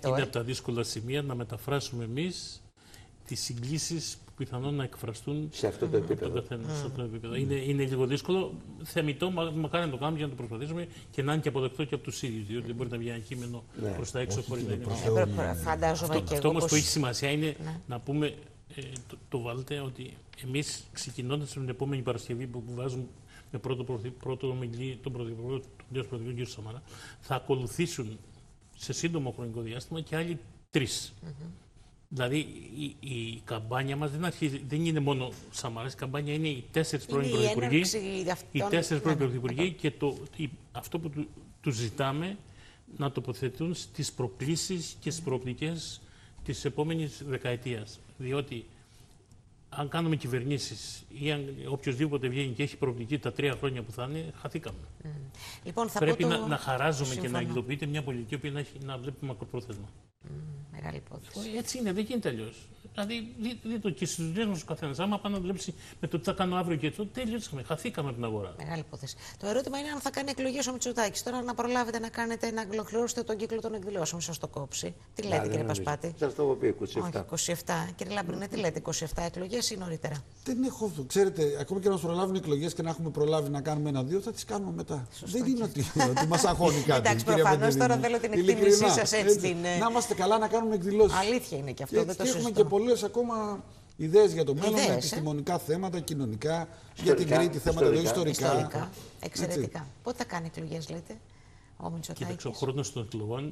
αυτό. Είναι από τα δύσκολα σημεία να μεταφράσουμε εμείς τις συγκλήσεις που πιθανόν να εκφραστούν σε αυτό το επίπεδο. Σε αυτό το επίπεδο. Είναι λίγο δύσκολο. Θεμιτό, μακάρι να το κάνουμε για να το προσπαθήσουμε και να είναι και αποδεκτό και από τους ίδιους. Διότι δεν μπορεί να βγει ένα κείμενο προς τα έξω χωρίς να είναι. Αυτό όμως που έχει σημασία είναι να πούμε, το βάλτε, ότι εμείς ξεκινώντας την επόμενη Παρασκευή που βάζουμε με πρώτο ομιλή τον Πρωθυπουργό, τον κ. Πρωθυπουργό κ. Σαμαρά, θα ακολουθήσουν σε σύντομο χρονικό διάστημα και άλλοι 3. Δηλαδή η καμπάνια μας δεν είναι μόνο Σαμαράς, η καμπάνια είναι οι 4 πρώην πρωθυπουργοί. Οι 4 πρώην πρωθυπουργοί και αυτό που τους ζητάμε να τοποθετούν στις προκλήσεις και στις προοπτικές της επόμενης δεκαετίας. Διότι αν κάνουμε κυβερνήσεις ή αν οποιοδήποτε βγαίνει και έχει προοπτική τα 3 χρόνια που θα είναι, χαθήκαμε. Λοιπόν, πρέπει να χαράζουμε και να υλοποιείται μια πολιτική που να βλέπει μακροπρόθεσμα. Μεγάλη υπόθεση. Έτσι είναι, δεν γίνεται αλλιώς. Δηλαδή, δείτε το και στις δουλειές μας ο καθένας. Άμα πάει να δουλέψει με το τι θα κάνω αύριο και αυτό, τελειώσαμε. Χαθήκαμε από την αγορά. Μεγάλη υπόθεση. Το ερώτημα είναι αν θα κάνει εκλογές ο Μητσοτάκης. Τώρα να προλάβετε να ολοκληρώσετε τον κύκλο των εκδηλώσεων, σας το κόψει. Τι λέτε, κύριε Πασπάτη? Σας το έχω πει, 27. Όχι, 27. Κύριε Λαμπρινέ, τι λέτε, 27 εκλογές ή νωρίτερα? Δεν έχω, ξέρετε, ακόμη και να μας προλάβουν εκλογές και να έχουμε προλάβει να κάνουμε 1-2, θα τις κάνουμε μετά. Σωστό. Δεν είναι ότι μας αγχώνει κάτι. Εντάξει, προφανώς τώρα θέλω την εκτίμησή σας έτσι. Να είμαστε καλά να κάνουμε εκδηλώσεις. Αλήθεια είναι και αυτό, δεν το συζητώ. Έχουμε και πολλές ακόμα ιδέες για το μέλλον, επιστημονικά θέματα, κοινωνικά, για την Κρήτη, θέματα ιστορικά. Εξαιρετικά. Πότε θα κάνει εκλογές, λέτε, ο Μητσοτάκης? Κοίταξε, ο χρόνος των εκλογών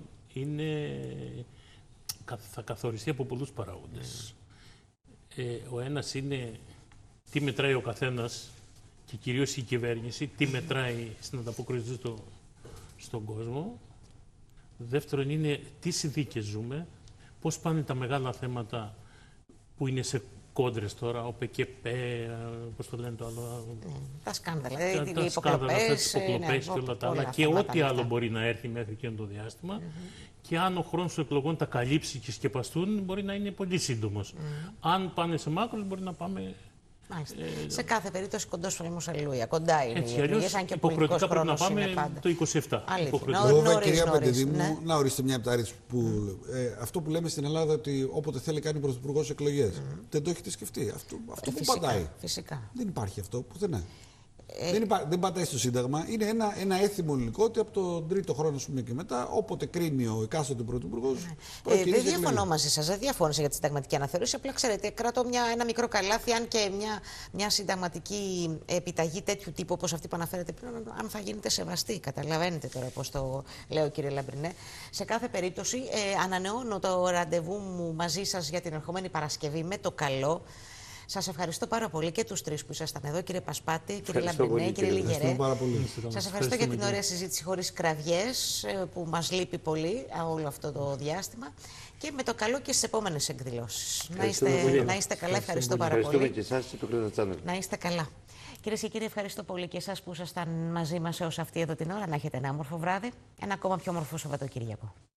θα καθοριστεί από πολλούς παράγοντες. Ο ένας είναι τι μετράει ο καθένας και κυρίως η κυβέρνηση, τι μετράει στην ανταπόκριση στον κόσμο. Δεύτερον είναι τι συνθήκες ζούμε, πώς πάνε τα μεγάλα θέματα που είναι σε κόντρες τώρα, ο ΠΚΠ, πώς το λένε το άλλο. Τα σκάνδαλα, οι υποκλοπές και όλα τα άλλα. Και ό,τι άλλο μπορεί να έρθει μέχρι εκείνο το διάστημα. Και αν ο χρόνος των εκλογών τα καλύψει και σκεπαστούν, μπορεί να είναι πολύ σύντομος. Αν πάνε σε μάκρος, μπορεί να πάμε. Σε κάθε περίπτωση κοντός φρέμος αλληλούια. Κοντά είναι οι εκλογές, αν και ο πολιτικός υποχρεωτικά πρέπει να χρόνος είναι πάμε πάντα. το 27. Βέβαια, κυρία Παντεδήμου, να ορίστε μια επιτάρρηση που αυτό που λέμε στην Ελλάδα ότι όποτε θέλει κάνει πρωθυπουργός εκλογές. Δεν το έχετε σκεφτεί. Αυτό που πατάει. Φυσικά. Δεν υπάρχει αυτό πουθενά. Δεν πατάει στο Σύνταγμα. Είναι ένα έθιμο υλικό ότι από τον τρίτο χρόνο και μετά, όποτε κρίνει ο εκάστοτε πρωθυπουργός. Δεν διαφωνώ μαζί σας, δεν διαφώνησα για τη συνταγματική αναθεώρηση. Απλά ξέρετε, κρατώ ένα μικρό καλάθι, αν και μια συνταγματική επιταγή τέτοιου τύπου όπως αυτή που αναφέρετε πριν, αν θα γίνεται σεβαστή. Καταλαβαίνετε τώρα πώς το λέω, κύριε Λαμπρινέ. Σε κάθε περίπτωση, ανανεώνω το ραντεβού μου μαζί σας για την ερχομένη Παρασκευή με το καλό. Σας ευχαριστώ πάρα πολύ και τους τρεις που ήσασταν εδώ, κύριε Πασπάτη, κύριε Λαμπρινέ, κύριε Λιγερέ. Σας ευχαριστώ για την ωραία συζήτηση χωρίς κραυγές που μας λείπει πολύ όλο αυτό το διάστημα. Και με το καλό και στις επόμενες εκδηλώσεις. Να είστε καλά, ευχαριστώ πάρα πολύ. Ευχαριστούμε και εσάς και το Κρήτα Channel. Να είστε καλά. Κυρίες και κύριοι, ευχαριστώ πολύ και εσάς που ήσασταν μαζί μας έως αυτή εδώ την ώρα. Να έχετε ένα όμορφο βράδυ, ένα ακόμα πιο όμορφο Σαββατοκύριακο.